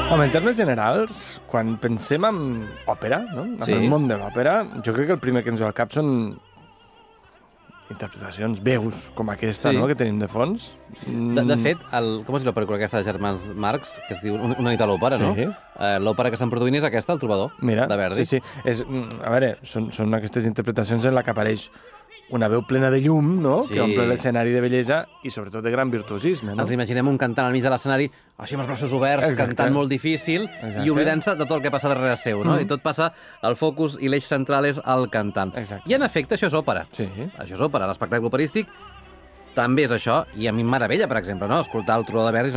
Home, en termes generals, quan pensem en òpera, no? En el món de l'òpera, jo crec que el primer que ens ve al cap són interpretacions, veus, com aquesta, no?, que tenim de fons. De fet, com es diu la pel·lícula aquesta de Germans Marx, que es diu Una nit a l'òpera, no? L'òpera que estan produint és aquesta, El trobador, de Verdi. Sí. A veure, són aquestes interpretacions en la que apareix una veu plena de llum, no?, que omple l'escenari de bellesa i sobretot de gran virtuosisme, no? Ens imaginem un cantant al mig de l'escenari, així amb els braços oberts, cantant molt difícil i oblidant-se de tot el que passa darrere seu, no? I tot passa, el focus i l'eix central és el cantant. I en efecte això és òpera. Això és òpera, l'espectacle operístic també és això, i a mi em meravella, per exemple, no?, escoltar El trobador de Verdi.